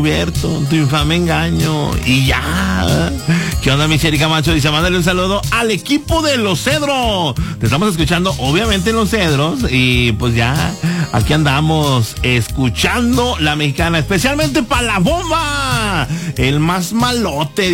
tu infame engaño y ya. ¿Qué onda, mi Cheri Camacho? Dice, mándale un saludo al equipo de Los Cedros. Te estamos escuchando, obviamente, en Los Cedros. Y pues ya, aquí andamos escuchando La Mexicana, especialmente para la bomba, el más malote.